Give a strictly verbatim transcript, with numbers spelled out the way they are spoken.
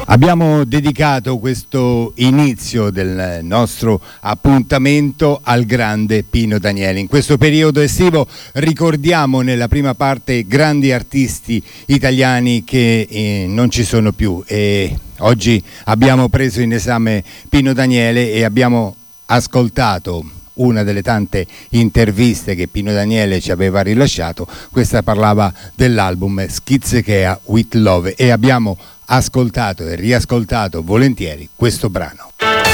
Abbiamo dedicato questo inizio del nostro appuntamento al grande Pino Daniele. In questo periodo estivo ricordiamo nella prima parte grandi artisti italiani che eh, non ci sono più, e oggi abbiamo preso in esame Pino Daniele e abbiamo ascoltato una delle tante interviste che Pino Daniele ci aveva rilasciato. Questa parlava dell'album Schizzichea with Love e abbiamo ascoltato e riascoltato volentieri questo brano.